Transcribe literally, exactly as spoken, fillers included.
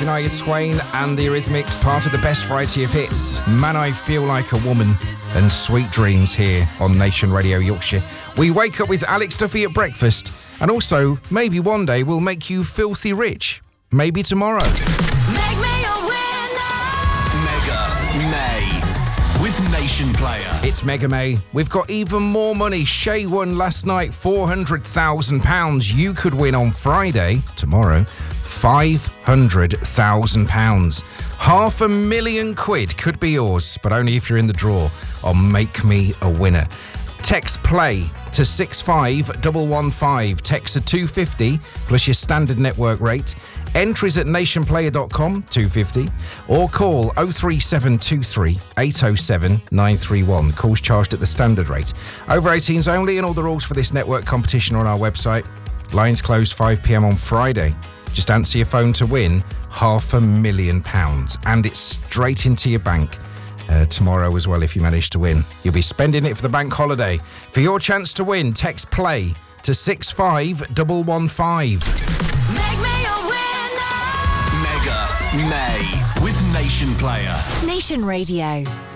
Shania Twain and the Eurythmics, part of the best variety of hits. Man, I Feel Like a Woman and Sweet Dreams here on Nation Radio Yorkshire. We wake up with Alex Duffy at breakfast, and also, maybe one day we'll make you filthy rich. Maybe tomorrow. Make me a winner. Mega May with Nation Player. It's Mega May. We've got even more money. Shay won last night four hundred thousand pounds. You could win on Friday, tomorrow, five hundred thousand pounds. Half a million quid could be yours, but only if you're in the draw on Make Me a Winner. Text play to six five one one five. Text to two fifty plus your standard network rate. Entries at nation player dot com, two fifty, or call oh three seven two three eight oh seven nine three one. Calls charged at the standard rate. Over eighteens only, and all the rules for this network competition are on our website. Lines closed five p.m. on Friday. Just answer your phone to win half a million pounds, and it's straight into your bank. Uh, tomorrow as well if you manage to win. You'll be spending it for the bank holiday. For your chance to win, text play to six five one one five. Make me a winner. Mega May with Nation Player. Nation Radio.